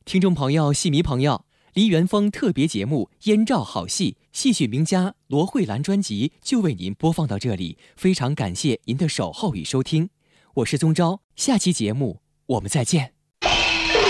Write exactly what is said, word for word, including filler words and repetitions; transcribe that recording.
听众朋友、戏迷朋友，梨园风特别节目《燕赵好戏》，戏曲名家罗慧兰专辑就为您播放到这里，非常感谢您的守候与收听，我是宗昭，下期节目我们再见。